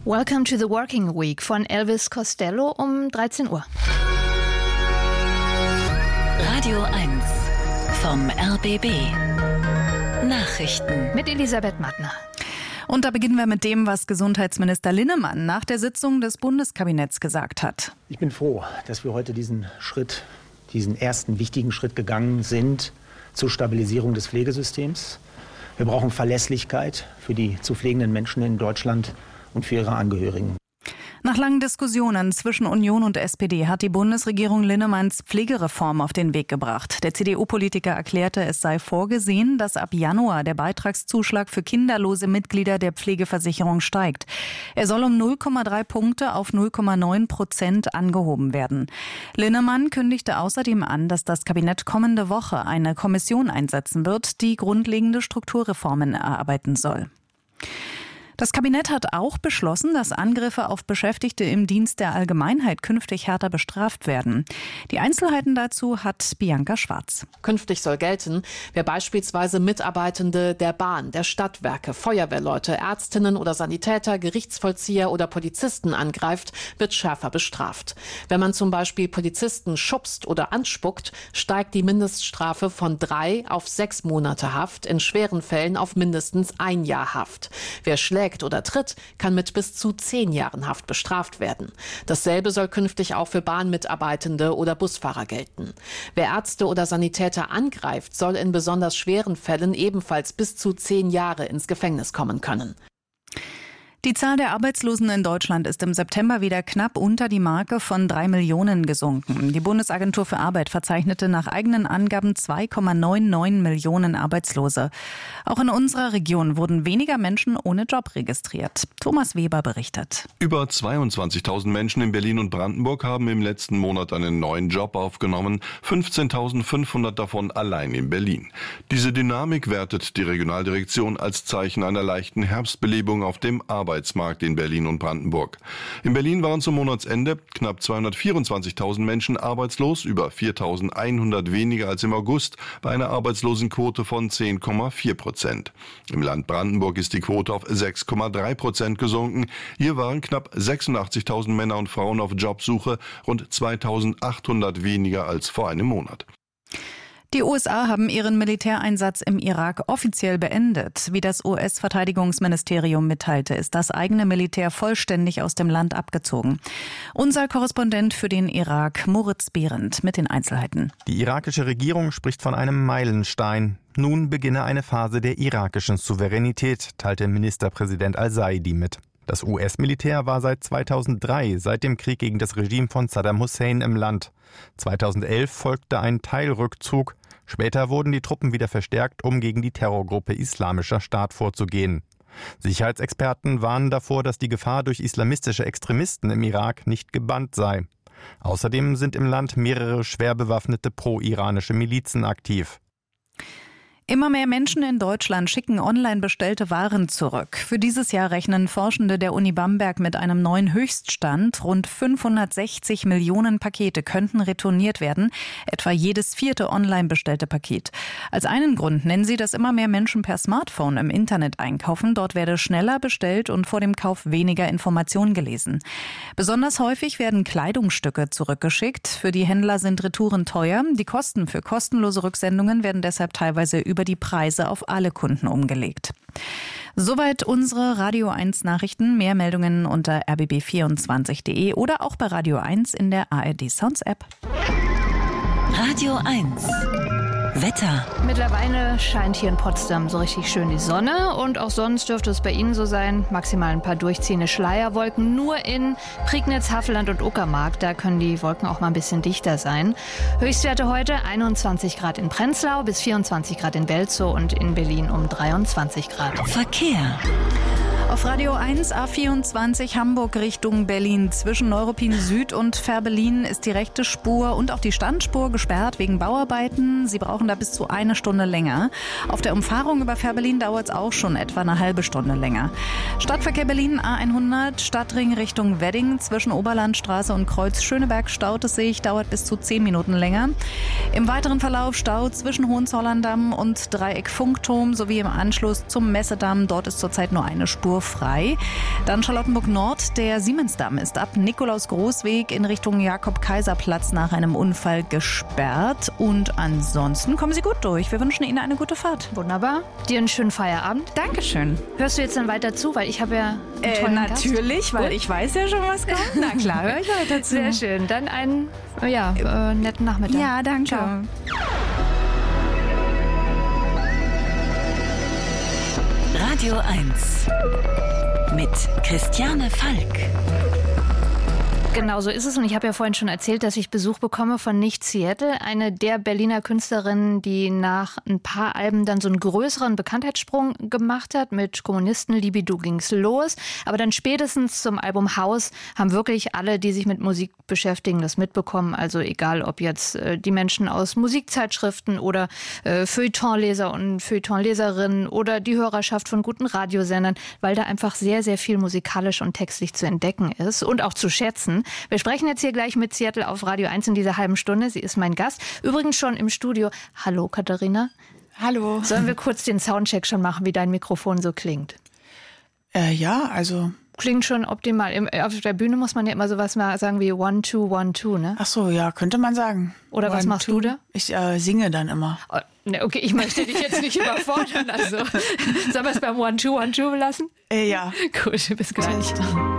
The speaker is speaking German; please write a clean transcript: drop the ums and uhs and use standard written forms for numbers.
Welcome to the Working Week von Elvis Costello um 13 Uhr. Radio 1 vom RBB. Nachrichten Mit Elisabeth Mattner. Und da beginnen wir mit dem, was Gesundheitsminister Linnemann nach der Sitzung des Bundeskabinetts gesagt hat. Ich bin froh, dass wir heute diesen ersten wichtigen Schritt gegangen sind zur Stabilisierung des Pflegesystems. Wir brauchen Verlässlichkeit für die zu pflegenden Menschen in Deutschland und für ihre Angehörigen. Nach langen Diskussionen zwischen Union und SPD hat die Bundesregierung Linnemanns Pflegereform auf den Weg gebracht. Der CDU-Politiker erklärte, es sei vorgesehen, dass ab Januar der Beitragszuschlag für kinderlose Mitglieder der Pflegeversicherung steigt. Er soll um 0,3 Punkte auf 0,9% angehoben werden. Linnemann kündigte außerdem an, dass das Kabinett kommende Woche eine Kommission einsetzen wird, die grundlegende Strukturreformen erarbeiten soll. Das Kabinett hat auch beschlossen, dass Angriffe auf Beschäftigte im Dienst der Allgemeinheit künftig härter bestraft werden. Die Einzelheiten dazu hat Bianca Schwarz. Künftig soll gelten, wer beispielsweise Mitarbeitende der Bahn, der Stadtwerke, Feuerwehrleute, Ärztinnen oder Sanitäter, Gerichtsvollzieher oder Polizisten angreift, wird schärfer bestraft. Wenn man zum Beispiel Polizisten schubst oder anspuckt, steigt die Mindeststrafe von 3 auf 6 Monate Haft, in schweren Fällen auf mindestens 1 Jahr Haft. Wer schlägt oder tritt, kann mit bis zu 10 Jahren Haft bestraft werden. Dasselbe soll künftig auch für Bahnmitarbeitende oder Busfahrer gelten. Wer Ärzte oder Sanitäter angreift, soll in besonders schweren Fällen ebenfalls bis zu 10 Jahre ins Gefängnis kommen können. Die Zahl der Arbeitslosen in Deutschland ist im September wieder knapp unter die Marke von 3 Millionen gesunken. Die Bundesagentur für Arbeit verzeichnete nach eigenen Angaben 2,99 Millionen Arbeitslose. Auch in unserer Region wurden weniger Menschen ohne Job registriert. Thomas Weber berichtet. Über 22.000 Menschen in Berlin und Brandenburg haben im letzten Monat einen neuen Job aufgenommen, 15.500 davon allein in Berlin. Diese Dynamik wertet die Regionaldirektion als Zeichen einer leichten Herbstbelebung auf dem Arbeitsmarkt in Berlin und Brandenburg. In Berlin waren zum Monatsende knapp 224.000 Menschen arbeitslos, über 4.100 weniger als im August, bei einer Arbeitslosenquote von 10,4%. Im Land Brandenburg ist die Quote auf 6,3% gesunken. Hier waren knapp 86.000 Männer und Frauen auf Jobsuche, rund 2.800 weniger als vor einem Monat. Die USA haben ihren Militäreinsatz im Irak offiziell beendet. Wie das US-Verteidigungsministerium mitteilte, ist das eigene Militär vollständig aus dem Land abgezogen. Unser Korrespondent für den Irak, Moritz Behrendt, mit den Einzelheiten. Die irakische Regierung spricht von einem Meilenstein. Nun beginne eine Phase der irakischen Souveränität, teilte Ministerpräsident al-Saidi mit. Das US-Militär war seit 2003, seit dem Krieg gegen das Regime von Saddam Hussein im Land. 2011 folgte ein Teilrückzug. Später wurden die Truppen wieder verstärkt, um gegen die Terrorgruppe Islamischer Staat vorzugehen. Sicherheitsexperten warnen davor, dass die Gefahr durch islamistische Extremisten im Irak nicht gebannt sei. Außerdem sind im Land mehrere schwer bewaffnete pro-iranische Milizen aktiv. Immer mehr Menschen in Deutschland schicken online bestellte Waren zurück. Für dieses Jahr rechnen Forschende der Uni Bamberg mit einem neuen Höchststand. Rund 560 Millionen Pakete könnten retourniert werden, etwa jedes 4. online bestellte Paket. Als einen Grund nennen sie, dass immer mehr Menschen per Smartphone im Internet einkaufen. Dort werde schneller bestellt und vor dem Kauf weniger Informationen gelesen. Besonders häufig werden Kleidungsstücke zurückgeschickt. Für die Händler sind Retouren teuer. Die Kosten für kostenlose Rücksendungen werden deshalb teilweise über die Preise auf alle Kunden umgelegt. Soweit unsere Radio 1 Nachrichten. Mehr Meldungen unter rbb24.de oder auch bei Radio 1 in der ARD Sounds App. Radio 1 Wetter. Mittlerweile scheint hier in Potsdam so richtig schön die Sonne und auch sonst dürfte es bei Ihnen so sein. Maximal ein paar durchziehende Schleierwolken. Nur in Prignitz, Havelland und Uckermark, da können die Wolken auch mal ein bisschen dichter sein. Höchstwerte heute 21 Grad in Prenzlau bis 24 Grad in Welzow und in Berlin um 23 Grad. Verkehr. Auf Radio 1 A24 Hamburg Richtung Berlin. Zwischen Neuruppin Süd und Fährberlin ist die rechte Spur und auch die Standspur gesperrt wegen Bauarbeiten. Sie brauchen da bis zu 1 Stunde länger. Auf der Umfahrung über Fährberlin dauert es auch schon etwa eine halbe Stunde länger. Stadtverkehr Berlin A100 Stadtring Richtung Wedding. Zwischen Oberlandstraße und Kreuz Schöneberg staut es sich, dauert bis zu 10 Minuten länger. Im weiteren Verlauf Stau zwischen Hohenzollern-Damm und Dreieck Funkturm sowie im Anschluss zum Messedamm. Dort ist zurzeit nur eine Spur frei. Dann Charlottenburg Nord, der Siemensdamm ist ab Nikolaus-Großweg in Richtung Jakob-Kaiser-Platz nach einem Unfall gesperrt. Und ansonsten kommen Sie gut durch. Wir wünschen Ihnen eine gute Fahrt. Wunderbar. Dir einen schönen Feierabend. Dankeschön. Hörst du jetzt dann weiter zu, weil ich habe ja einen tollen natürlich, Gast. weil ich weiß ja schon, was kommt. Na klar, höre ich weiter zu. Sehr schön. Dann einen netten Nachmittag. Ja, danke. Ciao. Radio 1 mit Christiane Falk. Genau so ist es. Und ich habe ja vorhin schon erzählt, dass ich Besuch bekomme von Nicht Seattle, eine der Berliner Künstlerinnen, die nach ein paar Alben dann so einen größeren Bekanntheitssprung gemacht hat. Mit Kommunisten, Libido ging's los. Aber dann spätestens zum Album Haus haben wirklich alle, die sich mit Musik beschäftigen, das mitbekommen. Also egal, ob jetzt die Menschen aus Musikzeitschriften oder Feuilletonleser und Feuilletonleserinnen oder die Hörerschaft von guten Radiosendern, weil da einfach sehr, sehr viel musikalisch und textlich zu entdecken ist und auch zu schätzen. Wir sprechen jetzt hier gleich mit Seattle auf Radio 1 in dieser halben Stunde. Sie ist mein Gast. Übrigens schon im Studio. Hallo, Katharina. Hallo. Sollen wir kurz den Soundcheck schon machen, wie dein Mikrofon so klingt? Ja, also... Klingt schon optimal. Auf der Bühne muss man ja immer sowas mal sagen wie 1, 2, 1, 2, ne? Ach so, ja, könnte man sagen. Oder was machst du da? Ich singe dann immer. Oh, ne, okay, ich möchte dich jetzt nicht überfordern. Also, sollen wir es beim 1, 2, 1, 2 belassen? Ja. Gut, bis gleich.